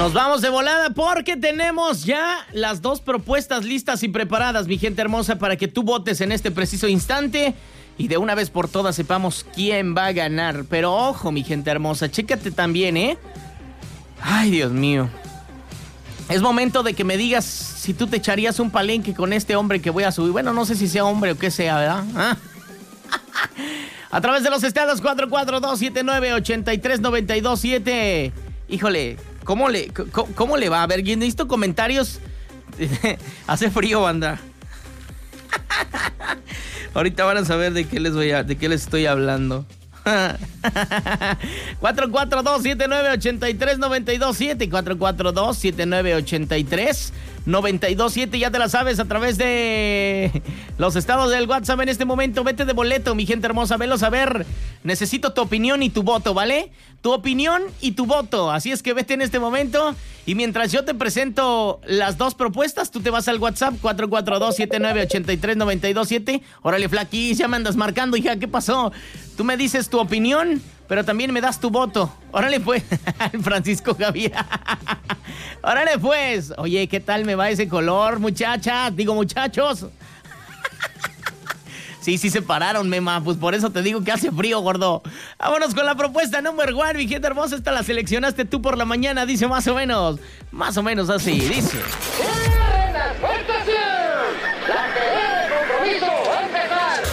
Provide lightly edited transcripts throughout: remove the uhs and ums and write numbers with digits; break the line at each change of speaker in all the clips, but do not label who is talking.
Nos vamos de volada porque tenemos ya las dos propuestas listas y preparadas, mi gente hermosa, para que tú votes en este preciso instante y de una vez por todas sepamos quién va a ganar. Pero ojo, mi gente hermosa, chécate también, ¿eh? Ay, Dios mío. Es momento de que me digas si tú te echarías un palenque con este hombre que voy a subir. Bueno, no sé si sea hombre o qué sea, ¿verdad? ¿Ah? A través de los estados 442-79-83-92-7. Híjole, ¿cómo le va? A ver, necesito comentarios. Hace frío, banda. Ahorita van a saber de qué les estoy hablando. 442-79-83-92-7 442-79-83-92-7. Ya te la sabes, a través de los estados del WhatsApp en este momento. Vete de boleto, mi gente hermosa, velo saber. Necesito tu opinión y tu voto, ¿vale? Tu opinión y tu voto. Así es que vete en este momento. Y mientras yo te presento las dos propuestas, tú te vas al WhatsApp 442-79-83-92-7. Órale, Flaquis, ya me andas marcando, hija, ¿qué pasó? Tú me dices tu opinión, pero también me das tu voto. Órale, pues, Francisco Javier. Órale, pues. Oye, ¿qué tal me va ese color, muchachas? Digo, muchachos. Sí, se pararon, Mema. Pues por eso te digo que hace frío, gordo. Vámonos con la propuesta number one, mi gente hermosa. Esta la seleccionaste tú por la mañana. Dice más o menos así. Dice:
¡Cierren las puertas! ¡La pelea de compromiso va a empezar!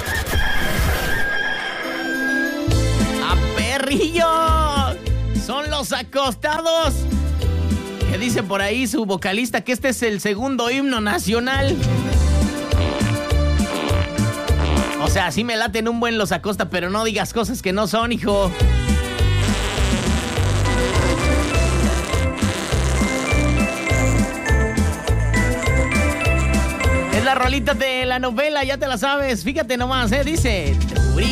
¡A perrillo! Son los acostados. Que dice por ahí su vocalista que este es el segundo himno nacional. O sea, sí me laten un buen Los Acosta, pero no digas cosas que no son, hijo. Es la rolita de la novela, ya te la sabes. Fíjate nomás, dice: